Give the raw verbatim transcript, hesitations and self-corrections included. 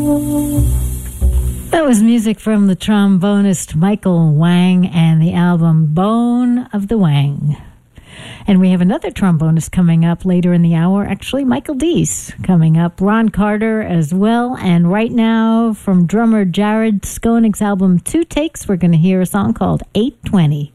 That was music from the trombonist Michael Wang and the album Bone of the Wang. And we have another trombonist coming up later in the hour, actually Michael Deese coming up, Ron Carter as well. And right now from drummer Jared Skoning's album Two Takes, we're going to hear a song called eight twenty.